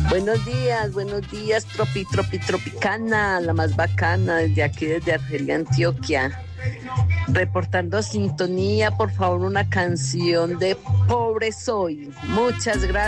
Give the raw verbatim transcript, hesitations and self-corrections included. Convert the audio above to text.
Buenos días, buenos días, Tropi, Tropi, Tropicana, la más bacana, desde aquí, desde Argelia, Antioquia. Reportando sintonía, por favor, una canción de Pobre Soy. Muchas gracias.